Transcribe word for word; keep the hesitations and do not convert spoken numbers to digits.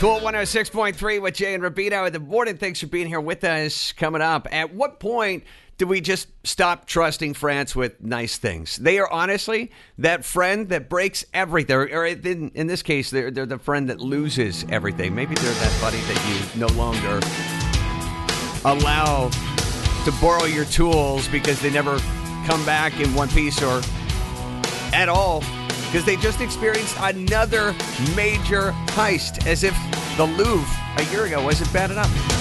Cool one oh six point three with Jay and Rabino in the morning. Thanks for being here with us. Coming up, at what point do we just stop trusting friends with nice things? They are honestly that friend that breaks everything. Or in, in this case, they're, they're the friend that loses everything. Maybe they're that buddy that you no longer allow to borrow your tools because they never come back in one piece or at all. Because they just experienced another major heist, as if the Louvre a year ago wasn't bad enough.